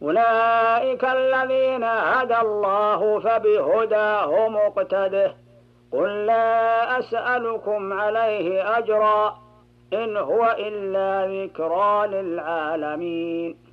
أولئك الذين هدى الله فبهداه مقتده. قل لا أسألكم عليه أجرا إن هو إلا ذكرى للعالمين.